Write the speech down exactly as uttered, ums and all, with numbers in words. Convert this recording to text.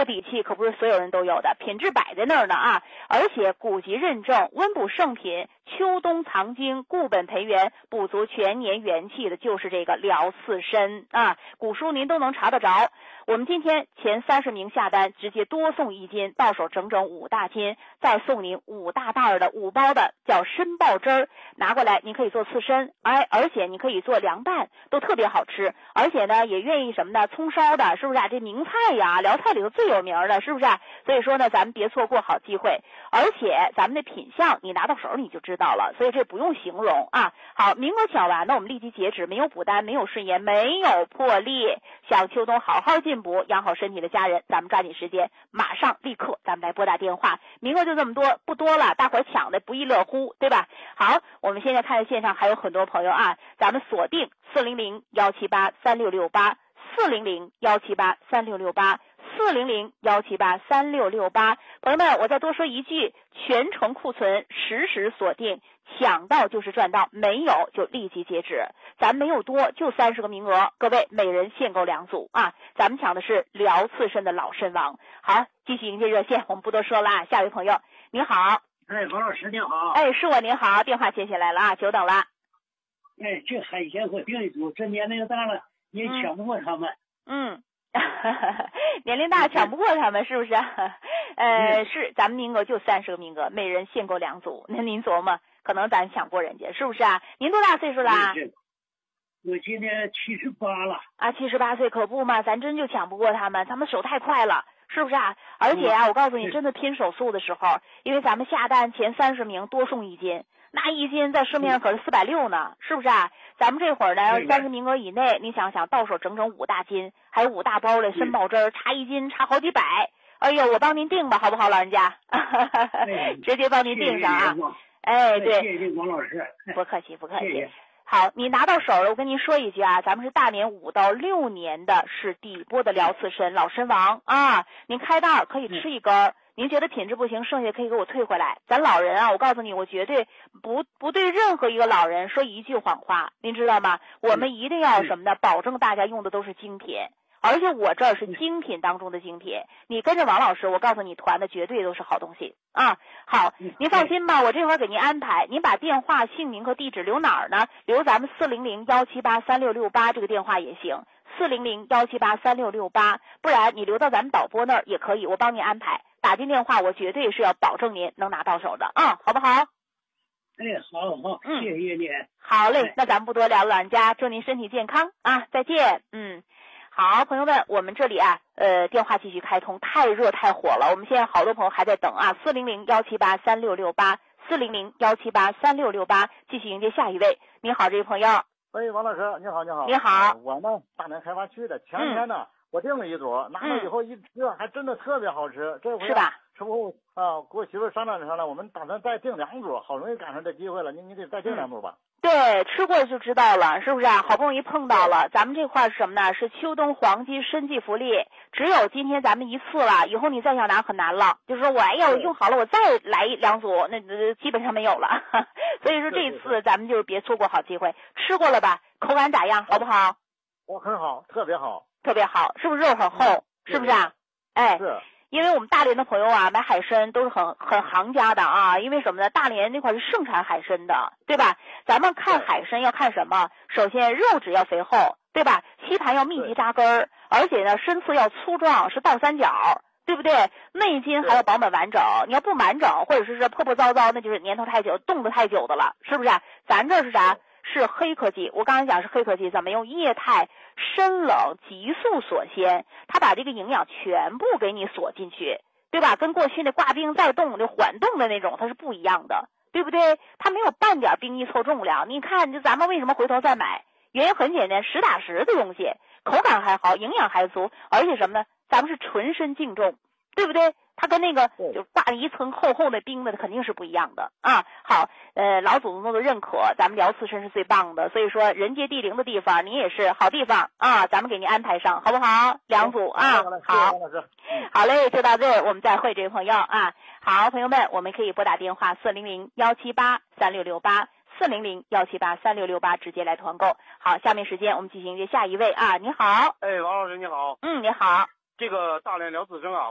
个底气可不是所有人都有的，品质摆在那儿呢啊！而且古籍认证，温补圣品，秋冬藏精，固本培元，补足全年元气的，就是这个疗刺参啊！古书您都能查得着。我们今天前三十名下单，直接多送一斤，到手整整五大斤，再送您五大袋的五包的叫参爆汁儿，拿过来您可以做刺参，哎，而且你可以做凉拌，都特别好吃，而且呢也愿意什么呢？葱烧的，是不是啊？这名菜呀，辽菜里头最有名的，是不是啊？所以说呢，咱们别错过好机会，而且咱们的品相你拿到手你就知道了，所以这不用形容啊。好，名额抢完呢，我们立即截止，没有补单，没有顺延，没有破例，想秋冬好好进补，养好身体的家人，咱们抓紧时间，马上立刻咱们来拨打电话，名额就这么多，不多了，大伙儿抢的不亦乐乎，对吧？好，我们现在看线上还有很多朋友啊，咱们锁定四零零幺七八三六六八，四零零幺七八三六六八，四零零幺七八三六六八。朋友们，我再多说一句，全程库存，实时锁定，抢到就是赚到，没有就立即截止。咱没有多，就三十个名额，各位每人限购两组啊！咱们抢的是疗刺参的老参王。好，继续迎接热线，我们不多说了啊。下一位朋友，你好。 哎，王老师您好。 哎，是我，您好，电话接起来了啊，久等了。 哎，这海鲜我订一组，这年龄大了也抢不过他们。 嗯。年龄大抢不过他们，是不是？呃，是，咱们名额就三十个名额，每人限购两组。那您琢磨，可能咱抢过人家，是不是啊？您多大岁数啦？ 我今年七十八了。 啊，七十八岁可不嘛，咱真就抢不过他们，他们手太快了，是不是啊？而且啊，我告诉你，真的拼手速的时候，因为咱们下单前三十名多送一斤，那一斤在市面上可是四百六呢，是不是啊？咱们这会儿呢，三十名额以内，你想想，到手整整五大斤，还有五大包的参爆汁儿，差一斤差好几百。哎呦，我帮您订吧，好不好，老人家？直接帮您订上啊！哎，对， 谢谢王老师， 不客气，不客气。 谢谢。 好，你拿到手了，我跟您说一句啊，咱们是大连五到六年的，是底波的辽刺参老参王啊，您开袋可以吃一根儿。您觉得品质不行，剩下可以给我退回来。咱老人啊，我告诉你，我绝对不不对任何一个老人说一句谎话，您知道吗？我们一定要什么呢？保证大家用的都是精品，而且我这儿是精品当中的精品。你跟着王老师，我告诉你，团的绝对都是好东西啊。好，您放心吧，我这会儿给您安排。您把电话、姓名和地址留哪儿呢？留咱们四零零幺七八三六六八这个电话也行。四零零幺七八三六六八，不然你留到咱们导播那儿也可以，我帮您安排。打进电话，我绝对是要保证您能拿到手的啊，好不好？ 哎，好好，嗯、谢谢您。 好嘞，那咱们不多聊了，老人家祝您身体健康啊，再见。嗯，好，朋友们，我们这里啊，呃，电话继续开通，太热太火了，我们现在好多朋友还在等啊，四零零幺七八三六六八，四零零幺七八三六六八，继续迎接下一位。你好，这位朋友。 喂，王老师，你好，你好。 你好。 呃、我呢，大连开发区的，前天呢。嗯我订了一组，拿到以后一吃，还真的特别好吃。这回是吧？ 吃不后啊，跟我媳妇商量着商量，我们打算再订两组，好容易赶上这机会了，您您得再订两组吧。 对，吃过就知道了，是不是啊？好不容易碰到了，咱们这块是什么呢？是秋冬黄金参季福利，只有今天咱们一次了，以后你再想拿很难了。就是说我哎呀，我用好了，我再来两组，那基本上没有了。所以说这次咱们就是别错过好机会。吃过了吧？口感咋样？好不好？ 我很好，特别好。 特别好，是不是肉很厚？嗯、是不是啊？哎， 是。 因为我们大连的朋友啊，买海参都是很很行家的啊。因为什么呢？大连那块是盛产海参的，对吧？咱们看海参要看什么？首先肉质要肥厚，对吧？吸盘要密集扎根儿，而且呢，参刺要粗壮，是倒三角，对不对？内筋还要饱满完整。你要不完整，或者是是破破糟糟，那就是年头太久、冻得太久的了，是不是啊？咱这是啥？是黑科技。我刚才讲是黑科技，怎么用液态深冷急速锁鲜，它把这个营养全部给你锁进去，对吧？跟过去那挂冰再冻就缓冻的那种它是不一样的，对不对？它没有半点冰一凑重量。你看就咱们为什么回头再买，原因很简单，实打实的东西，口感还好，营养还足，而且什么呢？咱们是纯参净重，对不对？它跟那个就挂了一层厚厚的冰的肯定是不一样的啊。好，呃，老祖宗都认可，咱们辽刺参是最棒的，所以说人杰地灵的地方，你也是好地方啊，咱们给您安排上，好不好？两组啊，好，好嘞，就到这儿，我们再会，这位朋友啊。好，朋友们，我们可以拨打电话四零零幺七八三六六八，四零零幺七八三六六八，直接来团购。好，下面时间我们进行一个下一位啊，你好。 哎，王老师你好。 嗯，你好。 这个大连辽刺参啊。